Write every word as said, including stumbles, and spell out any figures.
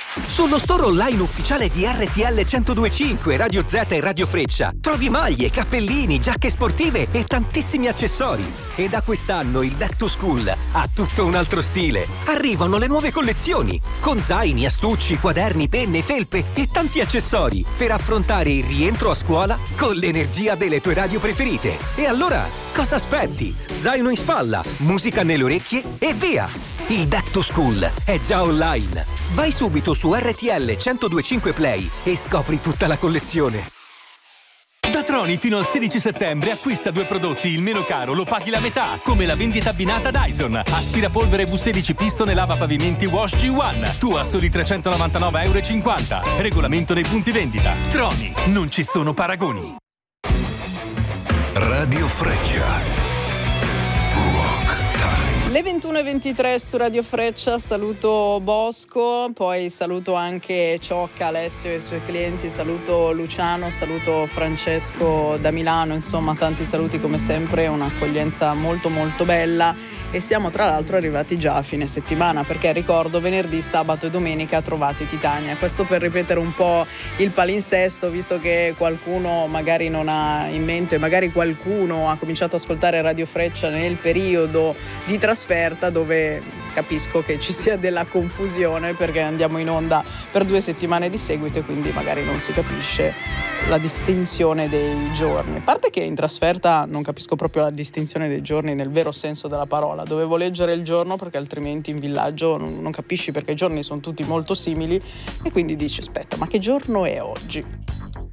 Sullo store online ufficiale di R T L centodue e cinque, Radio Z e Radio Freccia trovi maglie, cappellini, giacche sportive e tantissimi accessori. E da quest'anno il Back to School ha tutto un altro stile. Arrivano le nuove collezioni con zaini, astucci, quaderni, penne, felpe e tanti accessori per affrontare il rientro a scuola con l'energia delle tue radio preferite. E allora, cosa aspetti? Zaino in spalla, musica nelle orecchie e via! Il Back to School è già online. Vai subito su R T L centodue e cinque Play e scopri tutta la collezione. Da Troni fino al sedici settembre acquista due prodotti, il meno caro lo paghi la metà, come la vendita abbinata Dyson, aspirapolvere V sedici Piston e lava pavimenti Wash G uno, tu a soli trecentonovantanove e cinquanta euro. Regolamento nei punti vendita. Troni, non ci sono paragoni. Radio Freccia. Le ventuno e ventitré su Radio Freccia, saluto Bosco, poi saluto anche Ciocca, Alessio e i suoi clienti, saluto Luciano, saluto Francesco da Milano, insomma tanti saluti come sempre, un'accoglienza molto molto bella e siamo tra l'altro arrivati già a fine settimana perché ricordo venerdì, sabato e domenica trovati Titania, questo per ripetere un po' il palinsesto visto che qualcuno magari non ha in mente, magari qualcuno ha cominciato ad ascoltare Radio Freccia nel periodo di trasferta dove capisco che ci sia della confusione perché andiamo in onda per due settimane di seguito e quindi magari non si capisce la distinzione dei giorni. A parte che in trasferta non capisco proprio la distinzione dei giorni nel vero senso della parola. Dovevo leggere il giorno perché altrimenti in villaggio non, non capisci perché i giorni sono tutti molto simili e quindi dici aspetta, ma che giorno è oggi?